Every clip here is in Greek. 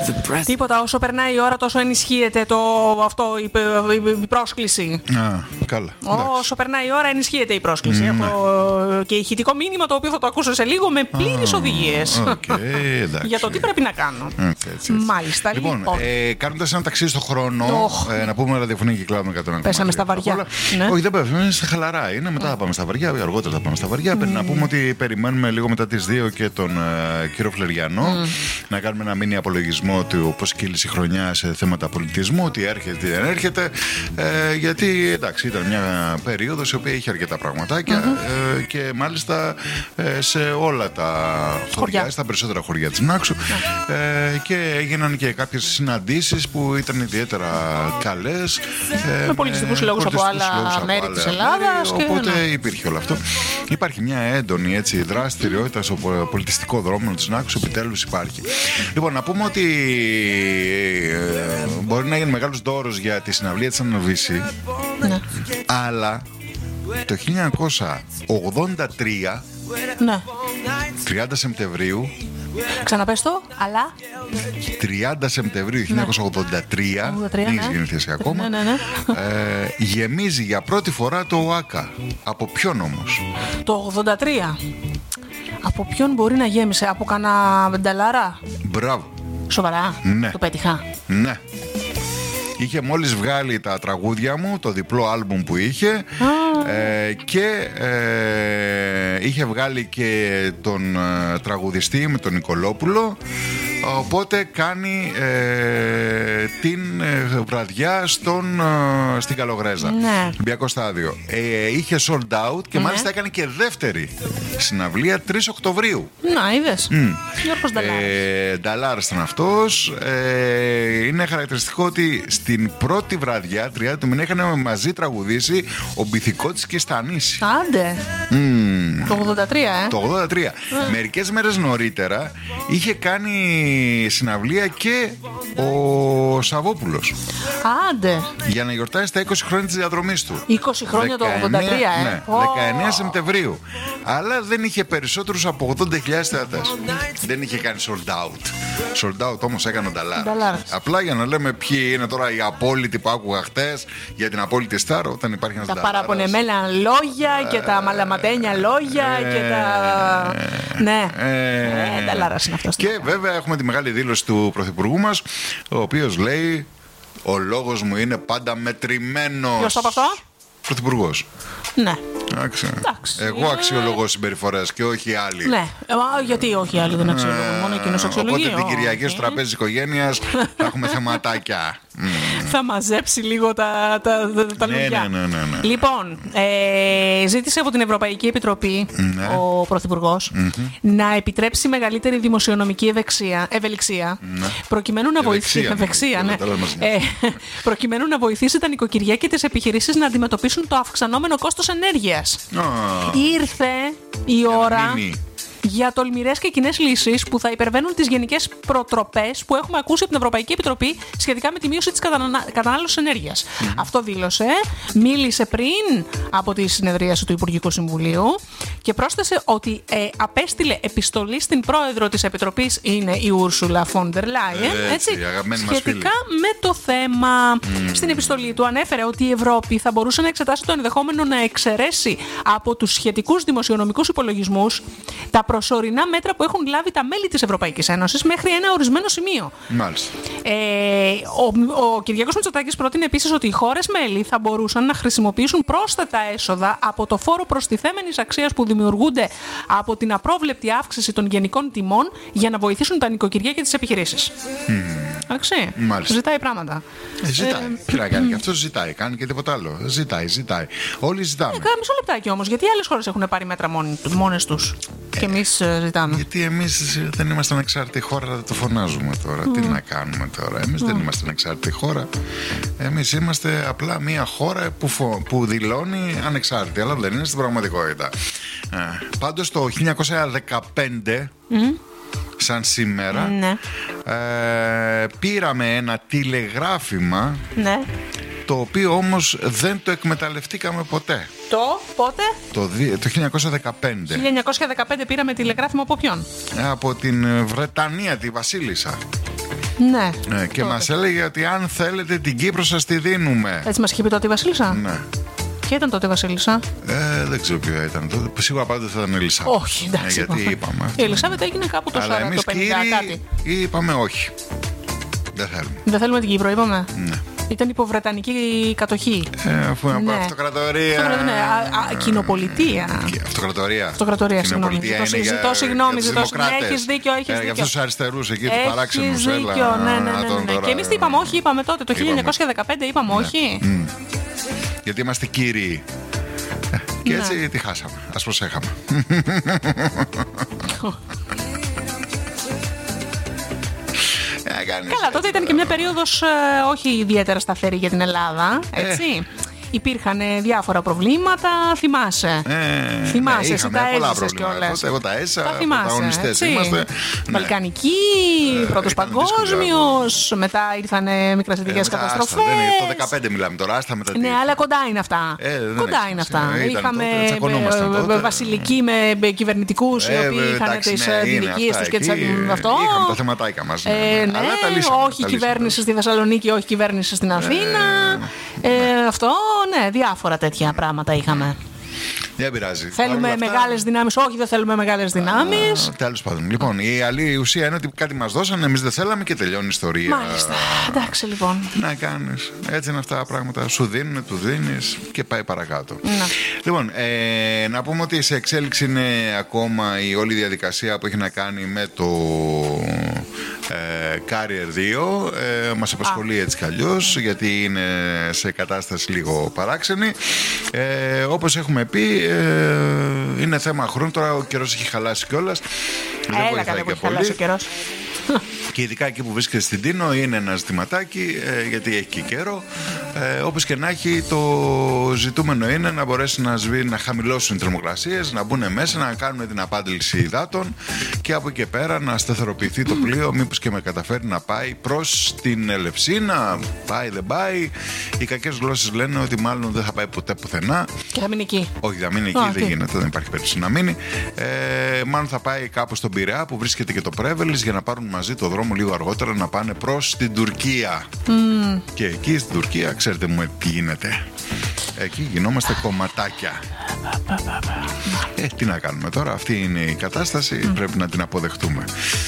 Τίποτα, όσο περνάει η ώρα τόσο ενισχύεται η πρόσκληση. Καλά. Όσο περνάει η ώρα ενισχύεται η πρόσκληση. Έχω και ηχητικό μήνυμα το οποίο θα το ακούσω σε λίγο με πλήρεις οδηγίες για το τι πρέπει να κάνω. Μάλιστα. Λοιπόν, κάνοντας ένα ταξίδι στον χρόνο, να πούμε ραδιοφωνία και κλάδο 101. Πέσαμε στα βαριά. Όχι, δεν πέφτουμε, είμαστε χαλαρά. Είναι, μετά θα πάμε στα βαριά, αργότερα θα πάμε στα βαριά. Να πούμε ότι περιμένουμε λίγο μετά τις 2 και τον κύριο Φλεριανό να κάνουμε ένα μίνι απολογισμό του πώς κύλησε η χρονιά σε θέματα πολιτισμού, τι έρχεται, τι δεν έρχεται. Γιατί εντάξει, ήταν μια περίοδος η οποία είχε αρκετά πραγματάκια και μάλιστα σε όλα τα χωριά, στα περισσότερα χωριά της Νάξου. Και έγιναν και κάποιες συναντήσεις που ήταν ιδιαίτερα καλές. Με πολιτιστικούς λόγους από άλλα μέρη της Ελλάδας. Οπότε υπήρχε όλο αυτό. Υπάρχει μια έντονη δραστηριότητα στο πολιτιστικό δρόμο της Νάξου, επιτέλους υπάρχει. Λοιπόν, να πούμε ότι μπορεί να γίνει μεγάλος δώρος για τη συναυλία της Αναβίση, αλλά το 1983, 30 Σεπτεμβρίου. Ξαναπες το, αλλά 30 Σεπτεμβρίου 1983, δεν έχει γεννηθεί εσύ ακόμα, γεμίζει για πρώτη φορά το ΟΑΚΑ. Από ποιον όμως? Το 83. Από ποιον μπορεί να γέμισε? Από κανένα Μπενταλάρα? Μπράβο. Σοβαρά? Ναι. Το πέτυχα? Ναι. Είχε μόλις βγάλει τα τραγούδια μου, το διπλό άλμπουμ που είχε, και είχε βγάλει και τον τραγουδιστή με τον Νικολόπουλο. Οπότε κάνει την βραδιά στην Καλογρέζα, Ολυμπιακό στάδιο. Είχε sold out και μάλιστα έκανε και δεύτερη συναυλία 3 Οκτωβρίου. Να, είδες. Γιώργος Νταλάρας ήταν αυτός. Είναι χαρακτηριστικό ότι στην πρώτη βραδιά, 30 του μήνα, είχαν μαζί τραγουδήσει ο Μπιθικώτης και η Στανίση. Άντε. Το 83, Το 83. Μερικές μέρες νωρίτερα είχε κάνει συναυλία και ο Σαββόπουλος. Άντε. Για να γιορτάσει τα 20 χρόνια της διαδρομής του. 20 χρόνια το 83, Ναι, 19 Σεπτεμβρίου. Αλλά δεν είχε περισσότερους από 80.000 θεατές. Δεν είχε κάνει sold out. Sold out όμως έκανε ο Νταλάρας. Απλά για να λέμε ποιοι είναι τώρα οι απόλυτοι που άκουγα χτες για την απόλυτη στάρ, όταν υπάρχει ένας Νταλάρας. Τα παραπονεμένα λόγια και τα μαλαματένια λόγια και τα... Ναι, Νταλάρας είναι αυτός. Και βέβαια έχουμε τη μεγάλη δήλωση του Πρωθυπουργού μας, ο οποίος λέει: ο λόγος μου είναι πάντα μετρημένος. Ποιος το είπε αυτό? Πρωθυπουργός. Ναι. Εντάξει. Εγώ αξιολογώ συμπεριφορές και όχι οι άλλοι. Ναι, γιατί όχι οι άλλοι δεν αξιολογούν, μόνο εκείνος αξιολογεί. Οπότε την Κυριακή στο τραπέζι της οικογένειας θα έχουμε θεματάκια. Θα μαζέψει λίγο τα λουλιά. Ναι. Λοιπόν, ζήτησε από την Ευρωπαϊκή Επιτροπή ο Πρωθυπουργός να επιτρέψει μεγαλύτερη δημοσιονομική ευελιξία προκειμένου να βοηθήσει τα νοικοκυριά και τις επιχειρήσεις να αντιμετωπίσουν το αυξανόμενο κόστος ενέργειας. Ήρθε η ώρα για τολμηρές και κοινές λύσεις που θα υπερβαίνουν τις γενικές προτροπές που έχουμε ακούσει από την Ευρωπαϊκή Επιτροπή σχετικά με τη μείωση της κατανάλωσης ενέργειας. Αυτό δήλωσε, μίλησε πριν από τη συνεδρίαση του Υπουργικού Συμβουλίου και πρόσθεσε ότι απέστειλε επιστολή στην πρόεδρο της Επιτροπής, είναι η Ούρσουλα Φον ντερ Λάιεν, σχετικά με το θέμα. Στην επιστολή του ανέφερε ότι η Ευρώπη θα μπορούσε να εξετάσει το ενδεχόμενο να εξαιρέσει από τους σχετικούς δημοσιονομικούς υπολογισμούς τα προσωρινά μέτρα που έχουν λάβει τα μέλη της Ευρωπαϊκής Ένωσης μέχρι ένα ορισμένο σημείο. Μάλιστα. Ο Κυριάκος Μητσοτάκης πρότεινε επίσης ότι οι χώρες μέλη θα μπορούσαν να χρησιμοποιήσουν πρόσθετα έσοδα από το φόρο προστιθέμενης αξίας που δημιουργούνται από την απρόβλεπτη αύξηση των γενικών τιμών για να βοηθήσουν τα νοικοκυριά και τις επιχειρήσεις. Εντάξει. Ζητάει πράγματα. Ζητάει. Τι να κάνει, και αυτό ζητάει. Κάνει και τίποτα άλλο. Ζητάει. Όλοι ζητάμε. Μισό λεπτάκι όμως, γιατί οι άλλες χώρες έχουν πάρει μέτρα μόνες τους και εμείς ζητάμε? Γιατί εμείς δεν είμαστε ανεξάρτητη χώρα, δεν το φωνάζουμε τώρα. Τι να κάνουμε τώρα? Εμείς δεν είμαστε ανεξάρτητη χώρα. Εμείς είμαστε απλά μια χώρα που δηλώνει ανεξάρτητη, αλλά δεν είναι στην πραγματικότητα. Πάντως το 1915. Σαν σήμερα, πήραμε ένα τηλεγράφημα, το οποίο όμως δεν το εκμεταλλευτήκαμε ποτέ. Πότε? Το 1915. 1915 πήραμε τηλεγράφημα από ποιον? Από την Βρετανία, τη Βασίλισσα. Ναι. Και μας έλεγε ότι αν θέλετε την Κύπρο σας τη δίνουμε. Έτσι μας είχε πει τότε η Βασίλισσα. Ναι. Ποια ήταν τότε η Βασίλισσα? Δεν ξέρω ποια ήταν τότε. Σίγουρα πάντως θα ήταν η Ελισάβετ. Όχι, εντάξει. Γιατί είπαμε. Η Ελισάβετ έγινε κάπου το 40, το 50 κάτι. Είπαμε όχι. Δεν θέλουμε. Δεν θέλουμε την Κύπρο, είπαμε. Ναι. Ήταν υποβρετανική κατοχή. Αφού να πω αυτοκρατορία. Κοινοπολιτεία. Αυτοκρατορία, συγγνώμη. Ζητώ συγγνώμη. Έχεις δίκιο. Για αυτούς τους αριστερούς εκεί, του παράξενους. Έχεις δίκιο, ναι. Και εμείς τι είπαμε, όχι, είπαμε τότε, το 1915 είπαμε όχι. Γιατί είμαστε κύριοι. Και έτσι τη χάσαμε. Ας προσέχαμε. Καλά, τότε ήταν και μια περίοδος όχι ιδιαίτερα σταθερή για την Ελλάδα, έτσι. Υπήρχαν διάφορα προβλήματα, θυμάσαι. Θυμάσαι, εσύ τα έζησες κιόλας. Εγώ τα έζησα, πρωταγωνιστές είμαστε. Βαλκανική, Πρώτος Παγκόσμιος, μετά ήρθαν μικρασιατικές καταστροφές. Το 15 μιλάμε τώρα, άστα μετά. Ναι, αλλά κοντά είναι αυτά. Κοντά είναι αυτά. Είχαμε βασιλική με κυβερνητικούς, οι οποίοι είχαν τις διδικίες τους και τις αυτό. Είχαμε τα θεματάικα μας. Όχι κυβέρνηση στη Θεσσαλονίκη, όχι κυβέρνηση στην Αθήνα. Αυτό. Ναι, διάφορα τέτοια πράγματα είχαμε. Δεν πειράζει. Θέλουμε μεγάλες δυνάμεις. Όχι, δεν θέλουμε μεγάλες δυνάμεις. Τέλος πάντων. Λοιπόν, η άλλη ουσία είναι ότι κάτι μας δώσανε, εμείς δεν θέλαμε και τελειώνει η ιστορία. Μάλιστα. Εντάξει, λοιπόν. Να κάνεις. Έτσι είναι αυτά τα πράγματα. Σου δίνουν, του δίνεις και πάει παρακάτω. Λοιπόν, να πούμε ότι σε εξέλιξη είναι ακόμα η όλη διαδικασία που έχει να κάνει με το Carrier 2. Μας απασχολεί έτσι κι αλλιώς, γιατί είναι σε κατάσταση λίγο παράξενη. Όπως έχουμε πει, είναι θέμα χρόνου. Τώρα ο καιρός έχει χαλάσει κιόλας. Δεν βοηθάει και πολύ. Χαλάσει ο καιρός. Και ειδικά εκεί που βρίσκεται στην Τίνο είναι ένα ζητηματάκι, γιατί έχει και καιρό. Όπως και να έχει, το ζητούμενο είναι να μπορέσει να σβήσει, να χαμηλώσουν οι θερμοκρασίες, να μπουν μέσα, να κάνουμε την απάντηση υδάτων και από εκεί και πέρα να σταθεροποιηθεί το πλοίο, μήπως και με καταφέρει να πάει προς την Ελευσίνα. Πάει, δεν πάει. Οι κακές γλώσσες λένε ότι μάλλον δεν θα πάει ποτέ πουθενά. Και θα μείνει εκεί. Όχι, θα μείνει εκεί, δεν γίνεται, δεν υπάρχει περίπτωση να μείνει. Μάλλον θα πάει κάπου στον Πειραιά που βρίσκεται και το Πρέβελης για να πάρουν μαζί το δρόμο λίγο αργότερα να πάνε προς την Τουρκία. Και εκεί στην Τουρκία, ξέρετε μου τι γίνεται. Εκεί γινόμαστε κομματάκια. Τι να κάνουμε τώρα, αυτή είναι η κατάσταση, πρέπει να την αποδεχτούμε.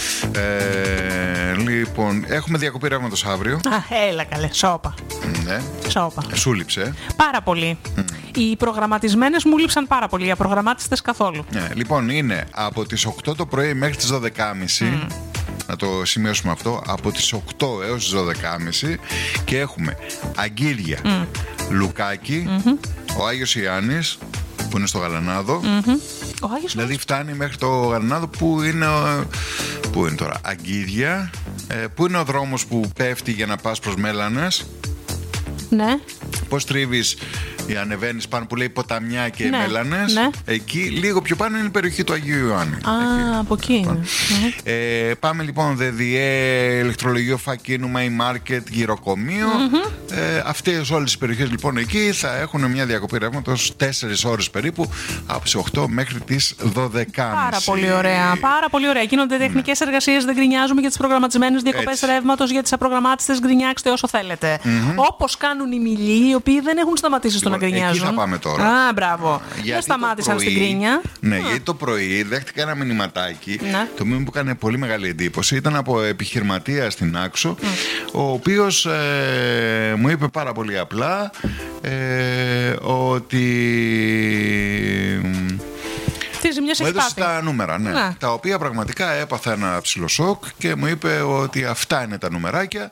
Λοιπόν, έχουμε διακοπή ρεύματος αύριο. Έλα καλέ, σώπα. Ναι. Σώπα. Σου λείψε. Πάρα πολύ. Οι προγραμματισμένες μου λείψαν πάρα πολύ, οι απρογραμμάτιστες καθόλου. Λοιπόν, είναι από τις 8 το πρωί μέχρι τις 12.30. Να το σημειώσουμε αυτό, από τις 8 έως τις 12.30 και έχουμε Αγκύρια, Λουκάκι, ο Άγιος Ιάννης που είναι στο Γαλανάδο. Δηλαδή φτάνει μέχρι το Γαλανάδο που είναι τώρα Αγκύρια, που είναι ο δρόμος που πέφτει για να πας προς Μέλανες. Ναι. Πώς τρίβεις, ανεβαίνεις πάνω που λέει Ποταμιά και Μέλανες. Ναι. Εκεί λίγο πιο πάνω είναι η περιοχή του Αγίου Ιωάννη. Από εκεί. Πάμε λοιπόν ΔΔΕ, ηλεκτρολογείο Φακίνου, May Market, γυροκομείο. Αυτές όλες οι περιοχές λοιπόν εκεί θα έχουν μια διακοπή ρεύματος 4 ώρες περίπου από τις 8 μέχρι τις 12.30. Πάρα πολύ ωραία. Πάρα πολύ ωραία. Γίνονται τεχνικές εργασίες, δεν γκρινιάζουμε για τις προγραμματισμένες διακοπές ρεύματος, για τις απρογραμμάτιστες γκρινιάξτε όσο θέλετε. Όπως κάνουν οι μιλοί, οι οποίοι δεν έχουν σταματήσει στο να γκρινιάζουν. Εκεί θα πάμε τώρα. Μπράβο. Δεν σταμάτησαν στην γκρίνια. Ναι, γιατί το πρωί δέχτηκα ένα μηνυματάκι. Το μήνυμα που έκανε πολύ μεγάλη εντύπωση ήταν από επιχειρηματία στην Άξο, ο οποίος μου είπε πάρα πολύ απλά ότι μου έδωσε τα νούμερα, τα οποία πραγματικά έπαθα ένα ψηλό σοκ και μου είπε ότι αυτά είναι τα νουμεράκια.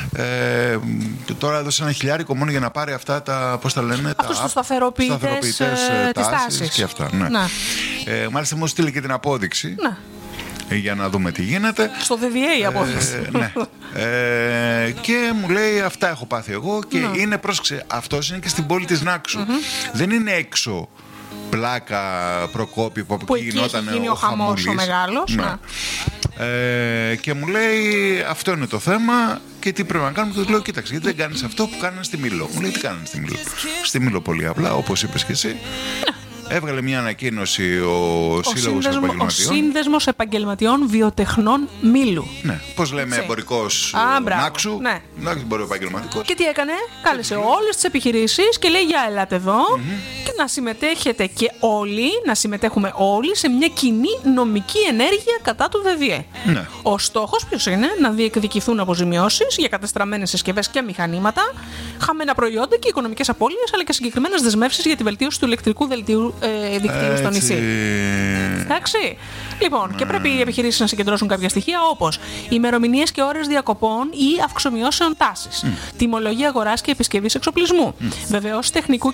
Τώρα έδωσε ένα χιλιάρικο μόνο για να πάρει αυτά τα, πώς τα λένε, αυτούς τους σταθεροποιητές τάσεις και αυτά. Μάλιστα μου στείλει και την απόδειξη. Για να δούμε τι γίνεται. Στο ΔΔΕ η απόδειξη. Ναι. Και μου λέει αυτά έχω πάθει εγώ και είναι, πρόσεξε, αυτός είναι και στην πόλη της Νάξου. Δεν είναι έξω πλάκα Προκόπη που από εκεί γινόταν ο χαμός ο μεγάλος. Και μου λέει αυτό είναι το θέμα και τι πρέπει να κάνουμε. Και του λέω κοίταξε, γιατί δεν κάνεις αυτό που κάνανε στη Μήλο. Μου λέει τι κάνανε στη Μήλο. Στη Μήλο πολύ απλά, όπως είπες και εσύ. έβγαλε μια ανακοίνωση ο Σύνδεσμος Επαγγελματιών Βιοτεχνών Μήλου. Ναι, πώς λέμε, εμπορικός Νάξου. Ναι. Επαγγελματικός. Και τι έκανε, κάλεσε όλες τις επιχειρήσεις και λέει: για ελάτε εδώ και να συμμετέχετε και όλοι, να συμμετέχουμε όλοι σε μια κοινή νομική ενέργεια κατά του ΔΔΕ. Ναι. Ο στόχος ποιος είναι? Να διεκδικηθούν αποζημιώσεις για κατεστραμμένες συσκευές και μηχανήματα, χαμένα προϊόντα και οικονομικές απώλειες, αλλά και συγκεκριμένες δεσμεύσεις για τη βελτίωση του ηλεκτρικού δικτύου στο νησί. Εντάξει. Λοιπόν, και πρέπει οι επιχειρήσεις να συγκεντρώσουν κάποια στοιχεία όπως ημερομηνίες και ώρες διακοπών ή αυξομειώσεων τάσης, τιμολογία αγοράς και επισκευής εξοπλισμού, βεβαιώσεις τεχνικού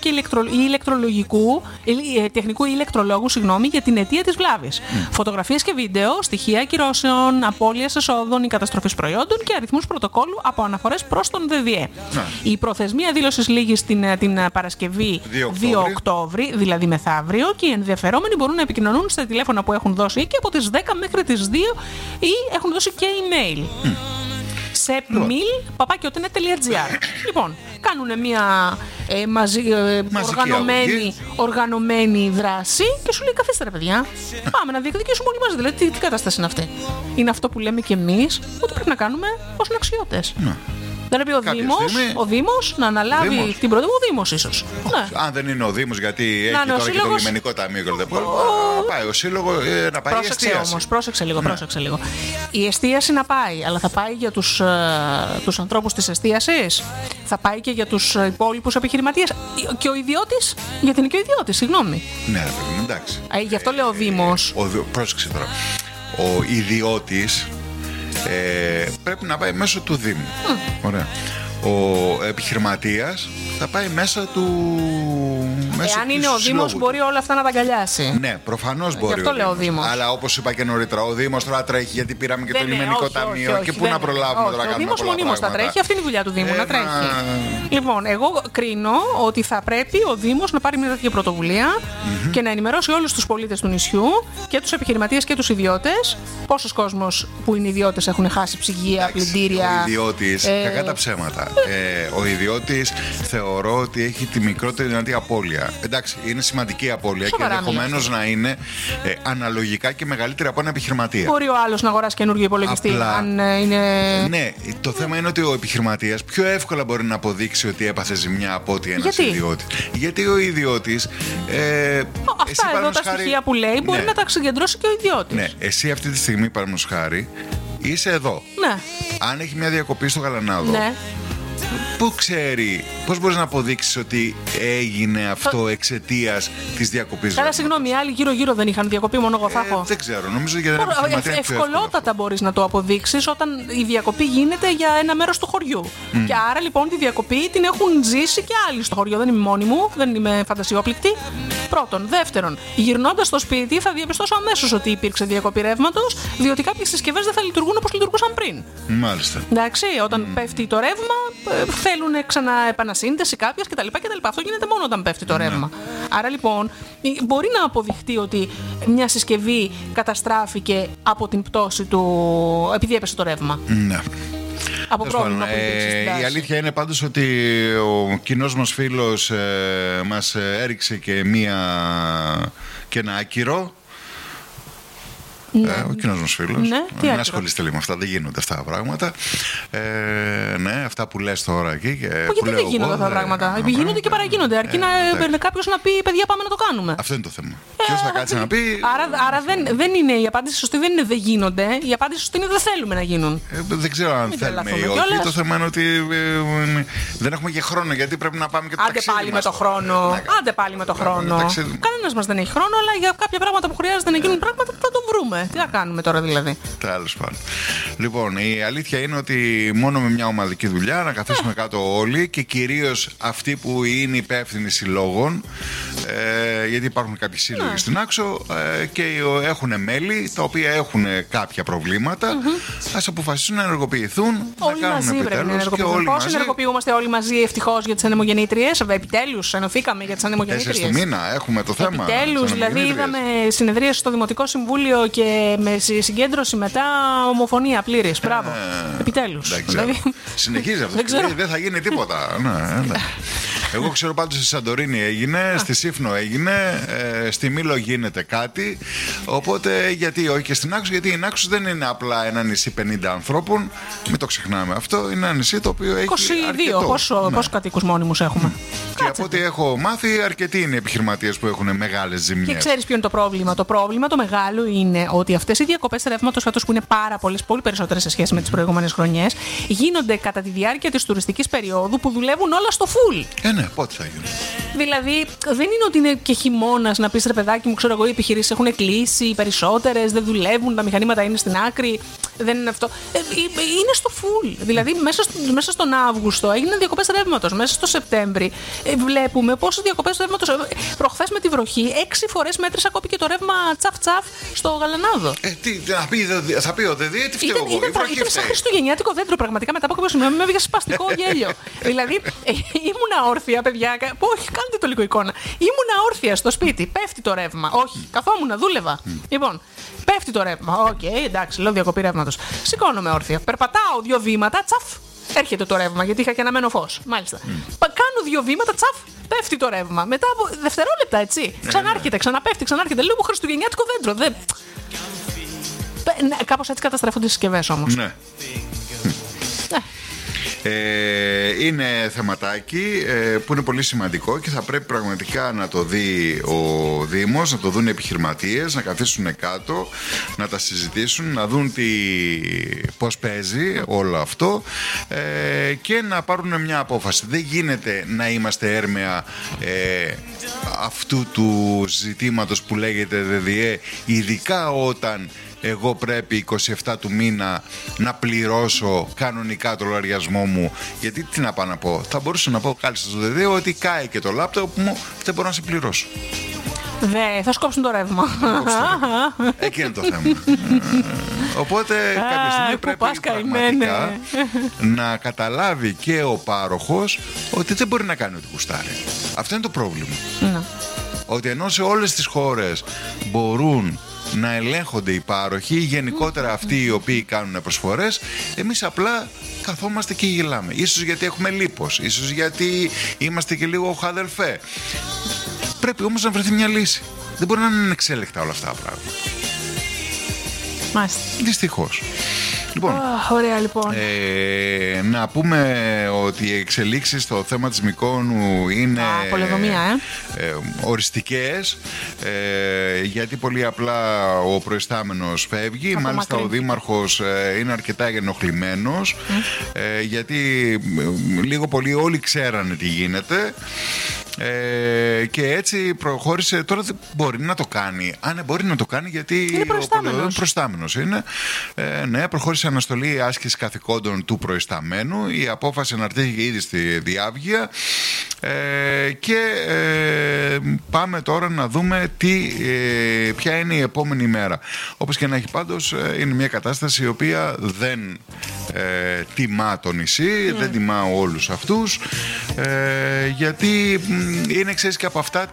ή ηλεκτρολόγου για την αιτία της βλάβης, φωτογραφίες και βίντεο, στοιχεία ακυρώσεων, απώλειες εσόδων ή καταστροφής προϊόντων και αριθμούς πρωτοκόλλου από αναφορές προς τον ΔΔΕ. Η προθεσμία δήλωσης λήγει την Παρασκευή 2 Οκτώβρη, δηλαδή μεθαύριο, και οι ενδιαφερόμενοι μπορούν να επικοινωνούν στα τηλέφωνα που έχουν δώσει και από τις 10 μέχρι τις 2 ή έχουν δώσει και email. Σε mail@otenet.gr. Λοιπόν, κάνουν μια οργανωμένη δράση και σου λέει: καθίστε ρε παιδιά, πάμε να διεκδικήσουμε όλοι μαζί. Δηλαδή, τι κατάσταση είναι αυτή? Είναι αυτό που λέμε κι εμείς ότι πρέπει να κάνουμε ως αξιώτες. Πρέπει ο Δήμος να αναλάβει την πρωτοβουλία. Ο Δήμος ίσως. Αν δεν είναι ο Δήμος, γιατί έχει τώρα και το λιμενικό ταμείο και όλα τα υπόλοιπα, να πάει ο Σύλλογος, να πάει η εστίαση. Όμως, πρόσεξε λίγο. Η εστίαση να πάει, αλλά θα πάει για τους ανθρώπους της εστίασης, θα πάει και για τους υπόλοιπους επιχειρηματίες. Και ο ιδιώτης, γιατί είναι και ο ιδιώτης, συγγνώμη. Ναι, εντάξει. Γι' αυτό λέω ο Δήμος. Πρόσεξε τώρα. Ο ιδιώτης πρέπει να πάει μέσω του Δήμου. Ωραία. Ο επιχειρηματίας θα πάει μέσα του. Εάν είναι ο Δήμος, μπορεί όλα αυτά να τα αγκαλιάσει. Ναι, προφανώς μπορεί. Γι' αυτό λέω ο Δήμος. Αλλά όπως είπα και νωρίτερα, ο Δήμος τώρα τρέχει, γιατί πήραμε και το λιμενικό ταμείο. Και πού να προλάβουμε τώρα να κάνουμε. Ο Δήμος μονίμως θα τρέχει, αυτή είναι η δουλειά του Δήμου, να τρέχει. Λοιπόν, εγώ κρίνω ότι θα πρέπει ο Δήμος να πάρει μια τέτοια πρωτοβουλία και να ενημερώσει όλους τους πολίτες του νησιού και τους επιχειρηματίες και τους ιδιώτες. Πόσος κόσμος που είναι ιδιώτες έχουν χάσει ψυγεία, πλυντήρια. Ο ιδιώτης, κακά τα ψέματα. Ο ιδιώτης θεωρώ ότι έχει τη μικρότερη δυνατή απώλεια. Εντάξει, είναι σημαντική απώλεια και ενδεχομένως να είναι αναλογικά και μεγαλύτερη από ένα επιχειρηματία. Μπορεί ο άλλος να αγοράσει καινούργιο υπολογιστή, αν είναι. Ναι, το θέμα είναι ότι ο επιχειρηματίας πιο εύκολα μπορεί να αποδείξει ότι έπαθε ζημιά από ότι ένας ιδιώτης. Γιατί ο ιδιώτης. Αυτά εδώ τα στοιχεία που λέει μπορεί να τα συγκεντρώσει και ο ιδιώτης. Ναι, εσύ αυτή τη στιγμή, παραδείγματος χάρη, είσαι εδώ. Ναι. Αν έχει μια διακοπή στο Γαλανάδο. Ναι. Πού ξέρει, πώς μπορείς να αποδείξεις ότι έγινε αυτό εξαιτίας της διακοπής? Καλά, συγγνώμη, οι άλλοι γύρω-γύρω δεν είχαν διακοπή, μόνο εγώ θα έχω. Δεν ξέρω, νομίζω για ένα επιχειρηματία ευκολότατα μπορείς να το αποδείξεις όταν η διακοπή γίνεται για ένα μέρος του χωριού. Και άρα λοιπόν τη διακοπή την έχουν ζήσει και άλλοι στο χωριό. Δεν είμαι μόνη μου, δεν είμαι φαντασιόπληκτη. Πρώτον. Δεύτερον, γυρνώντας στο σπίτι θα διαπιστώσω αμέσως ότι υπήρξε διακοπή ρεύματος, διότι κάποιες συσκευές δεν θα λειτουργούν όπως λειτουργούσαν πριν. Μάλιστα. Εντάξει, όταν πέφτει το ρεύμα, θέλουν ξανά επανασύνδεση κάποιες κτλ. Αυτό γίνεται μόνο όταν πέφτει το ρεύμα. Άρα λοιπόν μπορεί να αποδειχτεί ότι μια συσκευή καταστράφηκε από την πτώση του, επειδή έπεσε το ρεύμα. Ναι. Από πρόβλημα που υπήρξε στην τάση. Η αλήθεια είναι πάντως ότι ο κοινός μας φίλος μας έριξε και ένα άκυρο. Ναι. Ο κοινός μας φίλος. Ναι, μην ασχολείστε λίγο με αυτά, δεν γίνονται αυτά τα πράγματα. Ναι, αυτά που λες τώρα εκεί. Γιατί δεν γίνονται αυτά τα πράγματα? Γίνονται και παραγίνονται. Αρκεί να κάποιος να πει: παιδιά, πάμε να το κάνουμε. Αυτό είναι το θέμα. Ποιος θα κάτσει να πει. Άρα δεν είναι η απάντηση σωστή, δεν είναι δεν γίνονται. Η απάντηση σωστή είναι δεν θέλουμε να γίνουν. Δεν ξέρω αν θέλουμε ή όχι. Το θέμα είναι ότι δεν έχουμε και χρόνο, γιατί πρέπει να πάμε και το ταξίδι. Άντε πάλι με το χρόνο. Κανένας μας δεν έχει χρόνο, αλλά για κάποια πράγματα που χρειάζεται να γίνουν πράγματα θα το βρούμε. Τι θα κάνουμε τώρα δηλαδή? Τέλος πάντων. Λοιπόν, η αλήθεια είναι ότι μόνο με μια ομαδική δουλειά να καθίσουμε κάτω όλοι και κυρίως αυτοί που είναι υπεύθυνοι συλλόγων, γιατί υπάρχουν κάποιοι σύλλογοι στην Άξο και έχουν μέλη τα οποία έχουν κάποια προβλήματα. Ας αποφασίσουν να ενεργοποιηθούν, όλοι να κάνουν επιτέλους. Πώς ενεργοποιούμαστε όλοι μαζί ευτυχώς για τις ανεμογεννήτριες? Επιτέλους ενωθήκαμε για τις ανεμογεννήτριες. 4 το μήνα έχουμε το θέμα. Επιτέλους, δηλαδή είδαμε συνεδρίαση στο Δημοτικό Συμβούλιο και με συγκέντρωση μετά ομοφωνία πλήρης. Μπράβο. Επιτέλους. Δηλαδή... Συνεχίζει αυτό. Δεν θα γίνει τίποτα. Ναι. Εγώ ξέρω πάντως στη Σαντορίνη έγινε, στη Σύφνο έγινε, στη Μήλο γίνεται κάτι. Οπότε γιατί όχι και στην Άξο? Γιατί η Άξος δεν είναι απλά ένα νησί 50 ανθρώπων. Μην το ξεχνάμε αυτό. Είναι ένα νησί το οποίο έχει 22. Πόσους κατοίκους μόνιμους έχουμε? Και από ό,τι έχω μάθει, αρκετοί είναι επιχειρηματίες που έχουν μεγάλες ζημιές. Και ξέρεις ποιο είναι το πρόβλημα? Το πρόβλημα το μεγάλο είναι ότι αυτές οι διακοπές ρεύματος φέτος, που είναι πάρα πολλές, πολύ περισσότερες σε σχέση με τις προηγούμενες χρονιές, γίνονται κατά τη διάρκεια της τουριστικής περίοδου που δουλεύουν όλα στο full. Ναι, πότε θα γίνουν? Δηλαδή, δεν είναι ότι είναι και χειμώνας να πεις, ρε παιδάκι μου, ξέρω εγώ, οι επιχειρήσεις έχουν κλείσει, οι περισσότερες δεν δουλεύουν, τα μηχανήματα είναι στην άκρη. Δεν είναι αυτό. Είναι στο full. Δηλαδή, μέσα στον Αύγουστο έγιναν διακοπές ρεύματος. Μέσα στο Σεπτέμβρη βλέπουμε πόσες διακοπές ρεύματος. Προχθές με τη βροχή, 6 φορές μέτρησα ακόμη και το ρεύμα τσαφ-τσαφ στο Γαλανάδο. Θα πει ο ΔΔΕ, τι φταίω εγώ? Ήταν σαν χριστουγεννιάτικο δέντρο, πραγματικά. Μετά από κάποιο σημείο με έβγαζε σπαστικό γέλιο. Δηλαδή, ήμουνα όρθια, παιδιά. Όχι, κάντε το λίγο εικόνα. Ήμουνα όρθια στο σπίτι. Πέφτει το ρεύμα. Όχι, καθόμουν, δούλευα. Λοιπόν, πέφτει το ρεύμα. Οκ, εντάξει, λέω διακοπή ρεύματος. Σηκώνομαι όρθια. Περπατάω 2 βήματα, τσαφ. Έρχεται το ρεύμα, γιατί είχα και αναμένο φως. Μάλιστα. Κάνω 2 βήματα, τσαφ. Πέφτει το ρεύμα. Μετά από δευτερόλεπτα, έτσι. Ξανάρχεται, ξαναπέφτει, ξανάρχεται. Λέω χριστουγεννιάτικο δέντρο. Κάπως έτσι καταστρέφονται οι συσκευές όμως. Ναι. Είναι θεματάκι που είναι πολύ σημαντικό και θα πρέπει πραγματικά να το δει ο Δήμος, να το δουν οι επιχειρηματίες, να καθίσουν κάτω, να τα συζητήσουν, να δουν πώς παίζει όλο αυτό και να πάρουν μια απόφαση. Δεν γίνεται να είμαστε έρμεα αυτού του ζητήματος που λέγεται ΔΔΕ, ειδικά όταν εγώ πρέπει 27 του μήνα να πληρώσω κανονικά το λογαριασμό μου. Γιατί τι να πάω να πω? Θα μπορούσα να πω κάλλιστα στο ΔΔΕ ότι κάει και το λάπτοπ μου, δεν μπορώ να σε πληρώσω. Θα σκόψουν το ρεύμα. Εκεί είναι το θέμα. Οπότε κάποια στιγμή πρέπει πραγματικά να καταλάβει και ο πάροχος ότι δεν μπορεί να κάνει ό,τι γουστάρει. Αυτό είναι το πρόβλημα. Ότι ενώ σε όλες τις χώρες μπορούν να ελέγχονται οι πάροχοι, γενικότερα αυτοί οι οποίοι κάνουν προσφορές, εμείς απλά καθόμαστε και γελάμε. Ίσως γιατί έχουμε λίπος, ίσως γιατί είμαστε και λίγο χαδελφέ. Πρέπει όμως να βρεθεί μια λύση. Δεν μπορεί να είναι ανεξέλεκτα όλα αυτά τα πράγματα. Μάλιστα. Δυστυχώς. Λοιπόν, ωραία, λοιπόν. Να πούμε ότι οι εξελίξεις στο θέμα της Μυκόνου είναι οριστικές, γιατί πολύ απλά ο προϊστάμενος φεύγει. Μάλιστα ο δήμαρχος είναι αρκετά ενοχλημένος, γιατί λίγο πολύ όλοι ξέρανε τι γίνεται. Και έτσι προχώρησε. Τώρα δεν μπορεί να το κάνει. Αν μπορεί να το κάνει, γιατί είναι προϊστάμενος είναι. Ναι, προχώρησε αναστολή άσκηση καθηκόντων του προϊσταμένου. Η απόφαση αναρτήθηκε ήδη στη διάβγεια. Και πάμε τώρα να δούμε ποια είναι η επόμενη μέρα. Όπως και να έχει, πάντως είναι μια κατάσταση η οποία δεν τιμά το νησί, δεν τιμά όλους αυτούς, γιατί είναι, ξέρεις, και από αυτά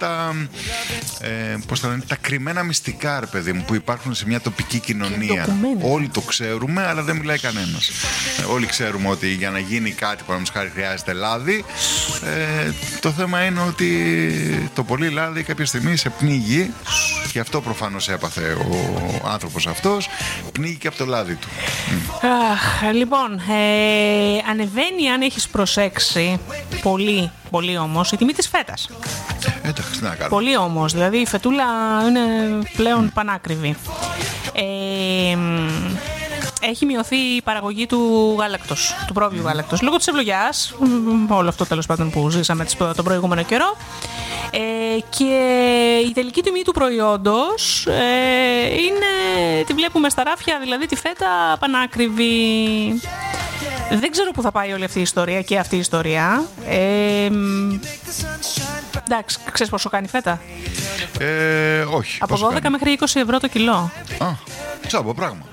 τα κρυμμένα μυστικά, ρε παιδί μου, που υπάρχουν σε μια τοπική κοινωνία. Όλοι το ξέρουμε, αλλά δεν μιλάει κανένας. Όλοι ξέρουμε ότι για να γίνει κάτι, παραδείγματος χάρη, χρειάζεται λάδι. Το θέμα είναι ότι το πολύ λάδι κάποια στιγμή σε πνίγει, και αυτό προφανώς έπαθε ο άνθρωπος αυτός. Πνίγει και από το λάδι του. Λοιπόν, ανεβαίνει, αν έχεις προσέξει, πολύ, πολύ όμως, η τιμή της φέτας. Εντάξει, να κάνω. Πολύ όμως, δηλαδή η φετούλα είναι πλέον πανάκριβη. Έχει μειωθεί η παραγωγή του γάλακτος, του πρόβειου γάλακτος, λόγω της ευλογιάς, όλο αυτό τέλος πάντων που ζήσαμε τον προηγούμενο καιρό. Και η τελική τιμή του προϊόντος τη βλέπουμε στα ράφια, δηλαδή τη φέτα πανάκριβη. Δεν ξέρω πού θα πάει όλη αυτή η ιστορία και αυτή η ιστορία. Εντάξει, ξέρεις πόσο κάνει η φέτα? Όχι. Από 12 μέχρι 20 ευρώ το κιλό. Τσάμπο πράγμα.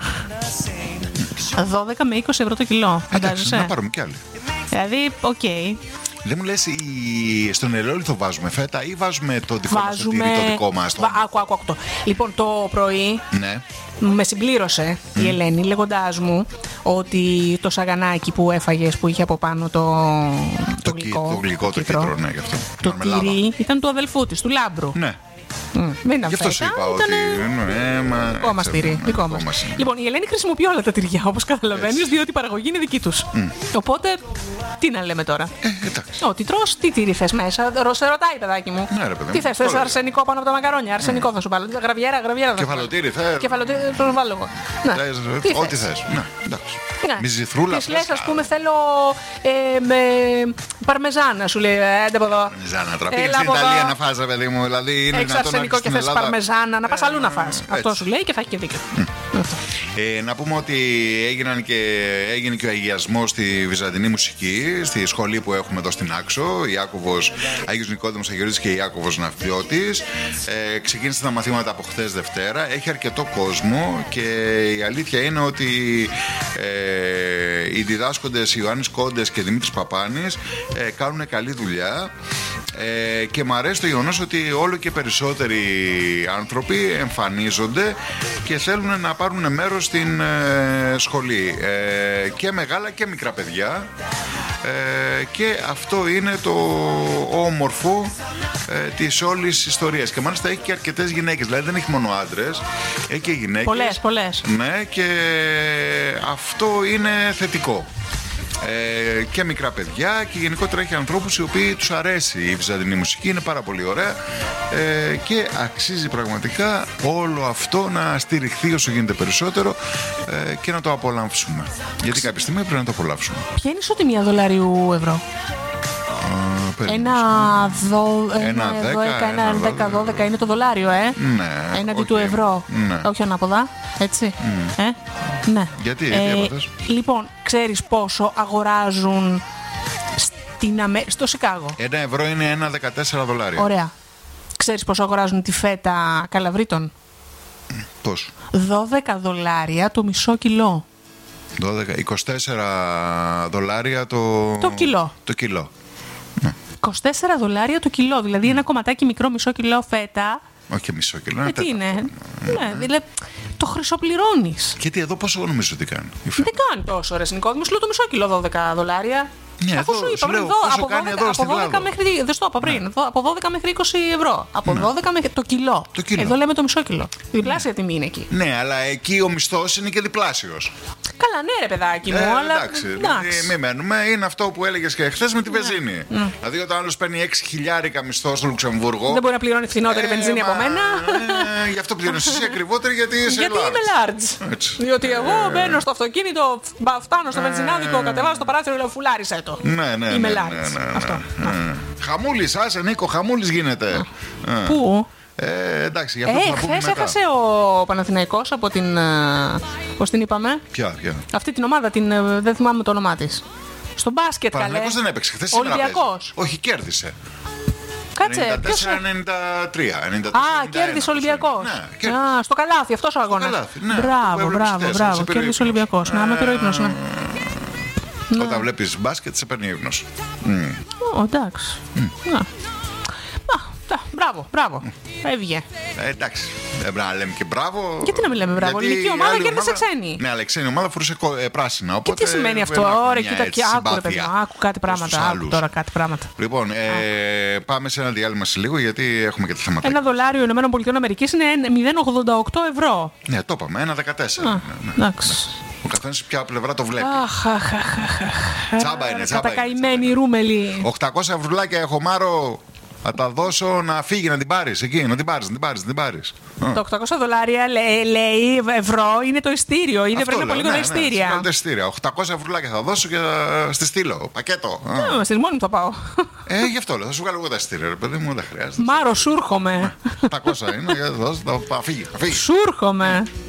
12 με 20 ευρώ το κιλό. Εντάξει, να πάρουμε κι άλλοι. Δηλαδή, οκ. Δεν μου λες, στον ελαιόλιθο βάζουμε φέτα ή βάζουμε το δικό μας το τυρί, το δικό μας? Άκου. Λοιπόν, το πρωί. Ναι. Με συμπλήρωσε η Ελένη λέγοντάς μου ότι το σαγανάκι που έφαγες που είχε από πάνω το γλυκό, το κίτρο, ναι, γι' αυτό. Το τυρί ήταν του αδελφού της, του Λάμπρου. Ναι. Δεν ήταν γι' αυτό σου είπα ότι. Δικό μας τυρί. Λοιπόν, η Ελένη χρησιμοποιεί όλα τα τυριά, όπως καταλαβαίνεις, διότι η παραγωγή είναι δική τους. Οπότε, τι να λέμε τώρα. Εντάξει. Ότι τρως, τι τυρί θες μέσα. Σε ρωτάει, παιδάκι μου. Ναι, ρε παιδί. Τι θες αρσενικό πάνω από τα μακαρόνια. Αρσενικό θα σου βάλω. Γραβιέρα. Κεφαλοτήρι θες. Κεφαλοτήρι θα σου βάλω εγώ. Ό,τι θες. Ναι, εντάξει. Μυζηθρούλα. Της λες, ας πούμε, θέλω με παρμεζάνα, σου λέει. Έντε από εδώ. Παρμεζάνα. Τραπήγες στην Ιταλία να φας, παιδί μου. Δηλαδή είναι αρσενικό και θες παρμεζάνα, να πας αλλού να φας. Αυτό σου λέει και θα έχει και δίκιο. Να πούμε ότι έγινε και ο αγιασμός στη βυζαντινή μουσική, στη σχολή που έχουμε εδώ στην Άξο, Άγιος Νικόδημος Αγιορείτης και Ιάκωβος Ναυτιώτης. Ξεκίνησαν τα μαθήματα από χθες Δευτέρα. Έχει αρκετό κόσμο και η αλήθεια είναι ότι οι διδάσκοντες Ιωάννης Κόντες και Δημήτρης Παπάνης κάνουν καλή δουλειά. Και μου αρέσει το γεγονός ότι όλο και περισσότεροι άνθρωποι εμφανίζονται και θέλουν να πάρουν μέρος στην σχολή, και μεγάλα και μικρά παιδιά, και αυτό είναι το όμορφο της όλης ιστορίας. Και μάλιστα έχει και αρκετές γυναίκες, δηλαδή δεν έχει μόνο άντρες, έχει και γυναίκες. Πολλές. Ναι, και αυτό είναι θετικό. Και μικρά παιδιά και γενικότερα έχει ανθρώπους οι οποίοι τους αρέσει η βυζαντινή μουσική, είναι πάρα πολύ ωραία, και αξίζει πραγματικά όλο αυτό να στηριχθεί όσο γίνεται περισσότερο, και να το απολαύσουμε, γιατί κάποια στιγμή πρέπει να το απολαύσουμε. Ποια είναι η ισοτιμία δολάριου ευρώ? Ένα 10-12 είναι το δολάριο, Ναι. έναντι του ευρώ. Ναι. Όχι ανάποδα, έτσι. Ναι. Γιατί έπαθες? Λοιπόν, ξέρεις πόσο αγοράζουν στο Σικάγο? Ένα ευρώ είναι ένα 14 δολάρια. Ωραία. Ξέρεις πόσο αγοράζουν τη φέτα καλαβρίτων? Πόσο? 12 δολάρια το μισό κιλό. 24 δολάρια το κιλό. Το κιλό. 24 δολάρια το κιλό, δηλαδή ένα κομματάκι μικρό, μισό κιλό φέτα. Όχι μισό κιλό, τι είναι? Ναι, δηλαδή το χρυσοπληρώνεις. Γιατί εδώ πόσο νομίζω ότι κάνει? Δεν κάνει τόσο, ρε Νικόδημο, σου λέω το μισό κιλό 12 δολάρια. Ναι, αφού σου είπα πριν, από 12 μέχρι. Δεν στο είπα πριν. Ναι. Από 12 μέχρι 20 ευρώ. Από 12 μέχρι το κιλό. Εδώ λέμε το μισό κιλό. Διπλάσια τιμή είναι εκεί. Ναι, αλλά εκεί ο μισθός είναι και διπλάσιος. Καλά, ναι, ρε παιδάκι μου, αλλά. Εντάξει. Μη μένουμε. Είναι αυτό που έλεγες και χθες με τη βενζίνη. Δηλαδή, όταν άλλος παίρνει 6 χιλιάρικα μισθό στο Λουξεμβούργο. Δεν μπορεί να πληρώνει φθηνότερη βενζίνη από μένα. Γι' αυτό πληρώνει εσύ ακριβότερη, γιατί είσαι. Γιατί είμαι large. Διότι εγώ μπαίνω στο αυτοκίνητο, φτάνω στο βενζινάδικο, κατεβάζω στο παράθυρο και λέω φουλάρισε το. Ναι. Είμαι large. Αυτό. Χαμούλης, άσε Νίκο, χαμούλης γίνεται. Πού? Εντάξει, για αυτό θα πούμε χθες έχασε ο Παναθηναϊκός από την. Πώς την είπαμε? Ποια? Αυτή την ομάδα, δεν θυμάμαι το όνομά της. Στο μπάσκετ, καλέ. Παναθηναϊκός δεν έπαιξε χθες. Ολυμπιακός. Όχι, κέρδισε. Κάτσε. 94-93. Κέρδισε ο Ολυμπιακός. Ναι, στο καλάθι, αυτός ο αγώνας. Ναι. Μπράβο. Κέρδισε ο Ολυμπιακός. Να με πήρε ο ύπνος, ναι. Όταν βλέπεις μπάσκετ, σε παίρνει ύπνος. Εντάξει. Μπράβο. Έβγε. Εντάξει. Δεν πρέπει να λέμε και μπράβο. Γιατί να μην λέμε μπράβο? Ελληνική ομάδα κέρδισε ξένη. Ναι, αλλά η ξένη ομάδα φορούσε πράσινα. Οπότε και τι σημαίνει αυτό? Ωραία, κοίτα και άκου, παιδί μου. Άκου κάτι πράγματα. Λοιπόν, πάμε σε ένα διάλειμμα σε λίγο, γιατί έχουμε και τα θέματα. Ένα δολάριο ΗΠΑ είναι 0,88 ευρώ. Ναι, το είπαμε. 1,14. Εντάξει. Ο καθένας ποια πλευρά το βλέπει. Τσάμπα είναι. Κατακαημένη ρούμελη. 800 ευρουλάκια έχω, Μάρο. Θα τα δώσω να φύγει, να την πάρεις εκεί. Να την πάρεις. Το 800 δολάρια λέει ευρώ είναι το ειστήριο. Είδε πριν από λίγο τα ειστήρια. Τα ειστήρια. 800 ευρουλάκια θα δώσω και στη στείλω. Πακέτο. Στη μόνη μου θα πάω. Γι' αυτό λέω. Θα σου βγάλω εγώ τα ειστήρια, ρε παιδί μου, δεν χρειάζεται. Μάρο, σου έρχομαι. 800 είναι, θα φύγει. Σου έρχομαι.